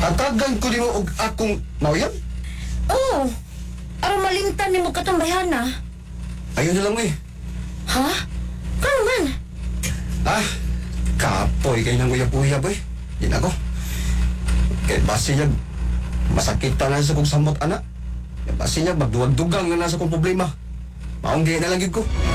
Hatagan ko nimo og akong mauyan. Oo. Aron malimtan ni mo katong bayana. Ayun na lang eh. Ha? Kano man? Kapoy kayo ng uyab-uyab eh. Di na ko. Kaya basi niya, masakit pa na sa kong samot, anak. Kaya basi niya, magduwag-dugang na nasa kong problema. Maong di na lang yun ko.